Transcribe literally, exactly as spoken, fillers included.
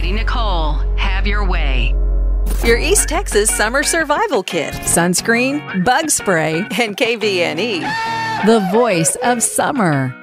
Katie Nicole, have your way. Your East Texas Summer Survival Kit, sunscreen, bug spray, and K V N E. The voice of summer.